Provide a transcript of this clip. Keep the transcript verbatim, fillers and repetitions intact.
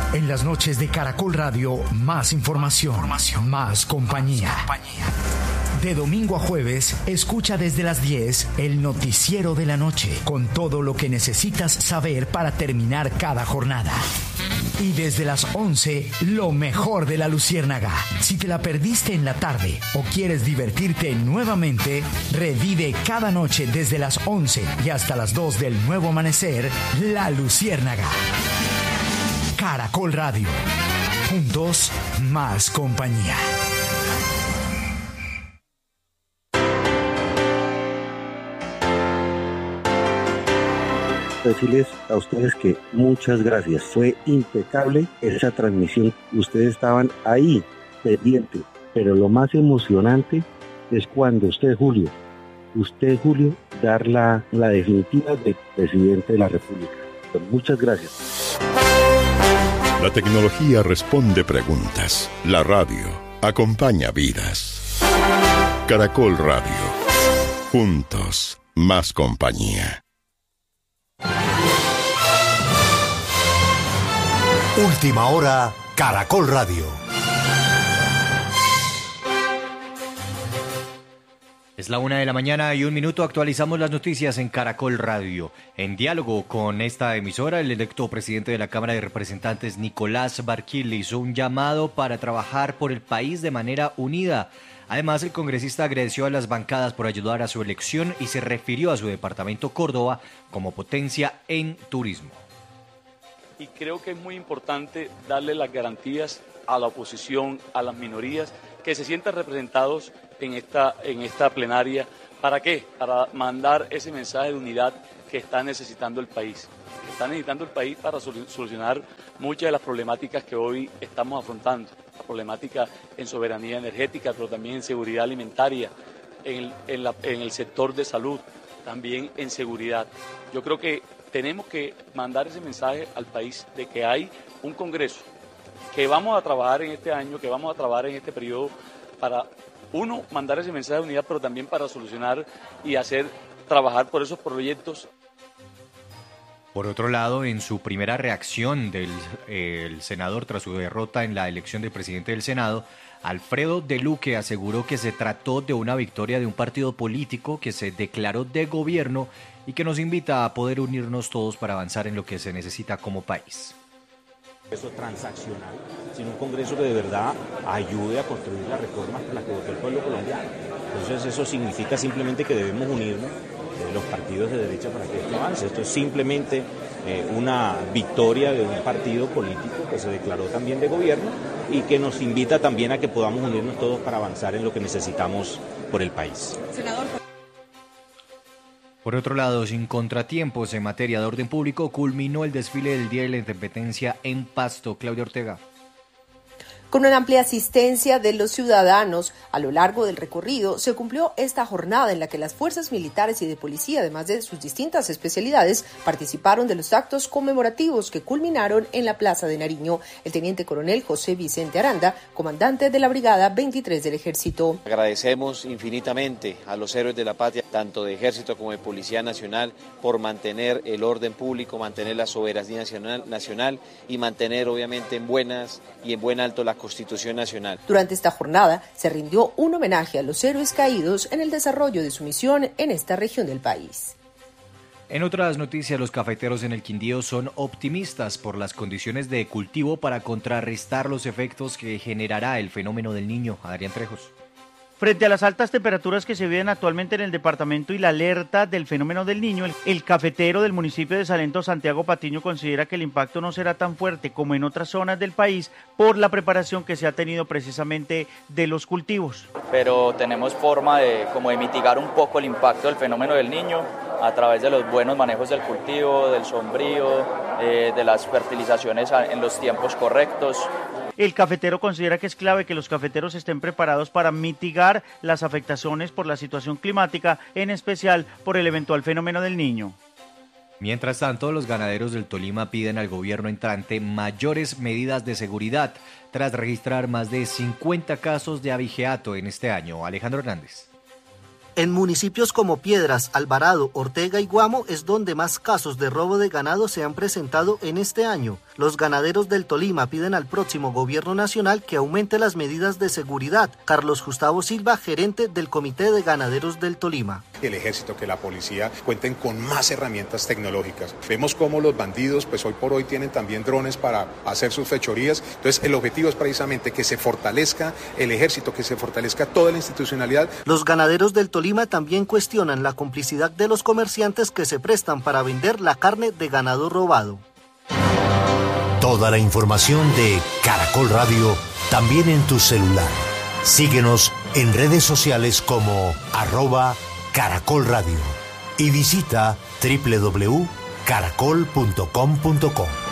En las noches de Caracol Radio, más información, información. Más compañía. más compañía. De domingo a jueves, escucha desde las diez el noticiero de la noche, con todo lo que necesitas saber para terminar cada jornada. Y desde las once, lo mejor de la Luciérnaga. Si te la perdiste en la tarde o quieres divertirte nuevamente, revive cada noche desde las once y hasta las dos del nuevo amanecer, La Luciérnaga. Caracol Radio. Juntos, más compañía. Decirles a ustedes que muchas gracias. Fue impecable esa transmisión. Ustedes estaban ahí, pendientes. Pero lo más emocionante es cuando usted, Julio, usted, Julio, dar la, la definitiva de presidente de la República. Muchas gracias. La tecnología responde preguntas. La radio acompaña vidas. Caracol Radio. Juntos, más compañía. Última hora, Caracol Radio. Es la una de la mañana y un minuto. Actualizamos las noticias en Caracol Radio. En diálogo con esta emisora, el electo presidente de la Cámara de Representantes, Nicolás Barquil, hizo un llamado para trabajar por el país de manera unida. Además, el congresista agradeció a las bancadas por ayudar a su elección y se refirió a su departamento Córdoba como potencia en turismo. Y creo que es muy importante darle las garantías a la oposición, a las minorías, que se sientan representados en esta, en esta plenaria. ¿Para qué? Para mandar ese mensaje de unidad que está necesitando el país. Que está necesitando el país para solucionar muchas de las problemáticas que hoy estamos afrontando. La problemática en soberanía energética, pero también en seguridad alimentaria, en el, en la, en el sector de salud, también en seguridad. Yo creo que tenemos que mandar ese mensaje al país de que hay un Congreso, que vamos a trabajar en este año, que vamos a trabajar en este periodo para, uno, mandar ese mensaje de unidad, pero también para solucionar y hacer trabajar por esos proyectos. Por otro lado, en su primera reacción del eh, el senador tras su derrota en la elección del presidente del Senado, Alfredo de Luque aseguró que se trató de una victoria de un partido político que se declaró de gobierno y que nos invita a poder unirnos todos para avanzar en lo que se necesita como país. Congreso transaccional, sino un Congreso que de verdad ayude a construir las reformas por las que votó el pueblo colombiano. Entonces eso significa simplemente que debemos unirnos eh, los partidos de derecha para que esto avance. Esto es simplemente eh, una victoria de un partido político que se declaró también de gobierno y que nos invita también a que podamos unirnos todos para avanzar en lo que necesitamos por el país. Senador. Por otro lado, sin contratiempos en materia de orden público, culminó el desfile del Día de la Independencia en Pasto. Claudia Ortega. Con una amplia asistencia de los ciudadanos a lo largo del recorrido, se cumplió esta jornada en la que las fuerzas militares y de policía, además de sus distintas especialidades, participaron de los actos conmemorativos que culminaron en la Plaza de Nariño. El teniente coronel José Vicente Aranda, comandante de la Brigada veintitrés del Ejército. Agradecemos infinitamente a los héroes de la patria, tanto de Ejército como de Policía Nacional, por mantener el orden público, mantener la soberanía nacional, nacional y mantener obviamente en buenas y en buen alto la Constitución Nacional. Durante esta jornada se rindió un homenaje a los héroes caídos en el desarrollo de su misión en esta región del país. En otras noticias, los cafeteros en el Quindío son optimistas por las condiciones de cultivo para contrarrestar los efectos que generará el fenómeno del Niño. Adrián Trejos. Frente a las altas temperaturas que se viven actualmente en el departamento y la alerta del fenómeno del Niño, el, el cafetero del municipio de Salento, Santiago Patiño, considera que el impacto no será tan fuerte como en otras zonas del país por la preparación que se ha tenido precisamente de los cultivos. Pero tenemos forma de, como de mitigar un poco el impacto del fenómeno del Niño a través de los buenos manejos del cultivo, del sombrío, eh, de las fertilizaciones en los tiempos correctos. El cafetero considera que es clave que los cafeteros estén preparados para mitigar las afectaciones por la situación climática, en especial por el eventual fenómeno del Niño. Mientras tanto, los ganaderos del Tolima piden al gobierno entrante mayores medidas de seguridad tras registrar más de cincuenta casos de abigeato en este año. Alejandro Hernández. En municipios como Piedras, Alvarado, Ortega y Guamo es donde más casos de robo de ganado se han presentado en este año. Los ganaderos del Tolima piden al próximo gobierno nacional que aumente las medidas de seguridad. Carlos Gustavo Silva, gerente del Comité de Ganaderos del Tolima. El ejército, que la policía cuenten con más herramientas tecnológicas. Vemos cómo los bandidos, pues hoy por hoy tienen también drones para hacer sus fechorías. Entonces el objetivo es precisamente que se fortalezca el ejército, que se fortalezca toda la institucionalidad. Los ganaderos del Tolima también cuestionan la complicidad de los comerciantes que se prestan para vender la carne de ganado robado. Toda la información de Caracol Radio también en tu celular. Síguenos en redes sociales como arroba Caracol Radio y visita doble u doble u doble u punto caracol punto com punto co.